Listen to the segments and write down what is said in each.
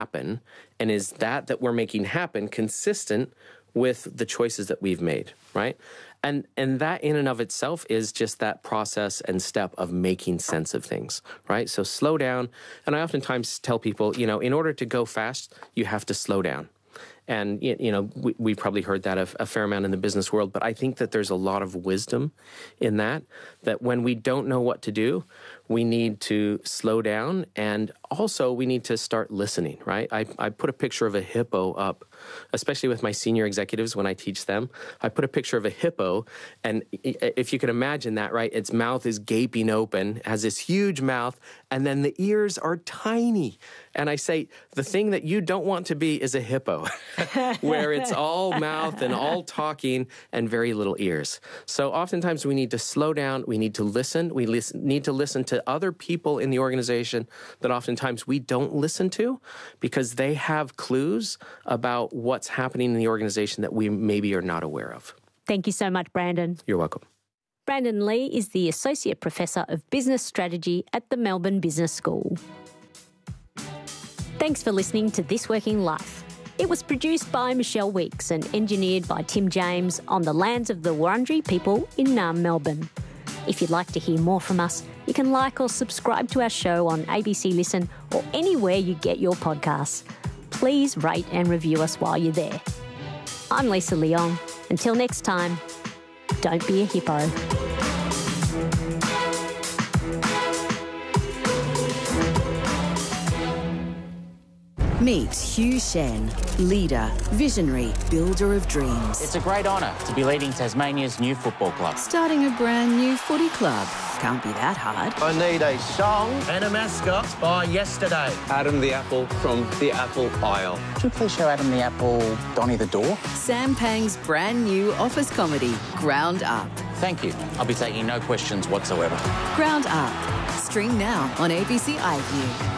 happen? And is that we're making happen consistent with the choices that we've made, right? And that in and of itself is just that process and step of making sense of things, right? So slow down. And I oftentimes tell people, in order to go fast, you have to slow down. And, we've probably heard that a fair amount in the business world, but I think that there's a lot of wisdom in that when we don't know what to do, we need to slow down, and also we need to start listening, right? I put a picture of a hippo up, especially with my senior executives when I teach them. I put a picture of a hippo, and if you can imagine that, right, its mouth is gaping open, has this huge mouth, and then the ears are tiny. And I say, the thing that you don't want to be is a hippo, where it's all mouth and all talking and very little ears. So oftentimes we need to slow down, we need to listen, need to listen to other people in the organization that oftentimes we don't listen to because they have clues about what's happening in the organization that we maybe are not aware of. Thank you so much, Brandon. You're welcome. Brandon Lee is the Associate Professor of Business Strategy at the Melbourne Business School. Thanks for listening to This Working Life. It was produced by Michelle Weeks and engineered by Tim James on the lands of the Wurundjeri people in Naarm, Melbourne. If you'd like to hear more from us, you can like or subscribe to our show on ABC Listen or anywhere you get your podcasts. Please rate and review us while you're there. I'm Lisa Leong. Until next time, don't be a hippo. Meet Hugh Shen, leader, visionary, builder of dreams. It's a great honour to be leading Tasmania's new football club. Starting a brand new footy club. Can't be that hard. I need a song and a mascot by yesterday. Adam the Apple from the Apple Isle. Could you please show Adam the Apple Donny the Door? Sam Pang's brand new office comedy, Ground Up. Thank you. I'll be taking no questions whatsoever. Ground Up. Stream now on ABC iView.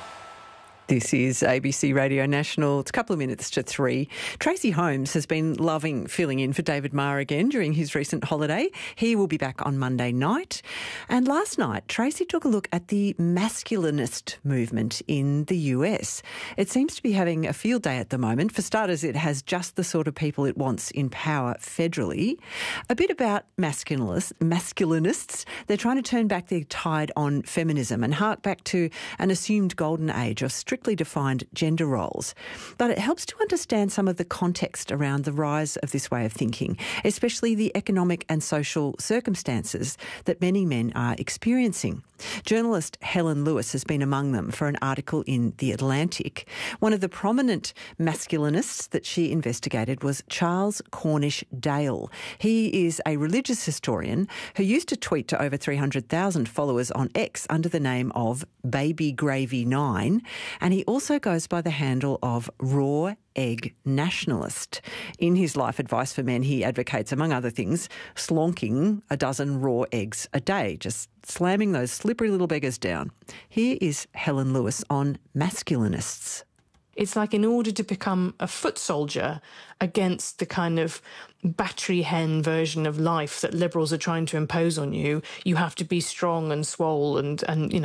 This is ABC Radio National. It's a couple of minutes to 3. Tracy Holmes has been loving filling in for David Marr again during his recent holiday. He will be back on Monday night. And last night, Tracy took a look at the masculinist movement in the US. It seems to be having a field day at the moment. For starters, it has just the sort of people it wants in power federally. A bit about masculinists. They're trying to turn back the tide on feminism and hark back to an assumed golden age of strictly defined gender roles. But it helps to understand some of the context around the rise of this way of thinking, especially the economic and social circumstances that many men are experiencing. Journalist Helen Lewis has been among them for an article in The Atlantic. One of the prominent masculinists that she investigated was Charles Cornish Dale. He is a religious historian who used to tweet to over 300,000 followers on X under the name of Baby Gravy 9, and he also goes by the handle of Raw Egg Nationalist. In his life advice for men, he advocates, among other things, slonking a dozen raw eggs a day, just slamming those slippery little beggars down. Here is Helen Lewis on masculinists. It's like in order to become a foot soldier against the kind of battery hen version of life that liberals are trying to impose on you, you have to be strong and swole and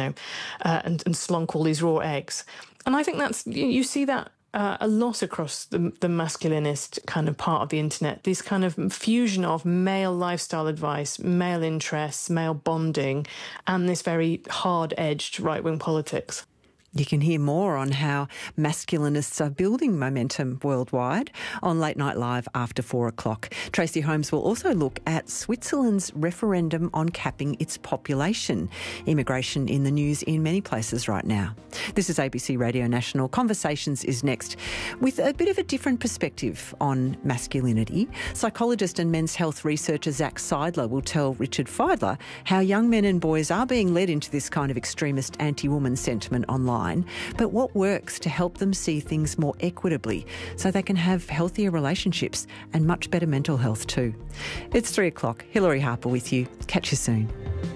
slunk all these raw eggs. And I think that's, you see that a lot across the masculinist kind of part of the internet, this kind of fusion of male lifestyle advice, male interests, male bonding, and this very hard-edged right-wing politics. You can hear more on how masculinists are building momentum worldwide on Late Night Live after 4 o'clock. Tracy Holmes will also look at Switzerland's referendum on capping its population. Immigration in the news in many places right now. This is ABC Radio National. Conversations is next with a bit of a different perspective on masculinity. Psychologist and men's health researcher Zach Seidler will tell Richard Feidler how young men and boys are being led into this kind of extremist anti-woman sentiment online. But what works to help them see things more equitably so they can have healthier relationships and much better mental health too. It's 3 o'clock. Hilary Harper with you. Catch you soon.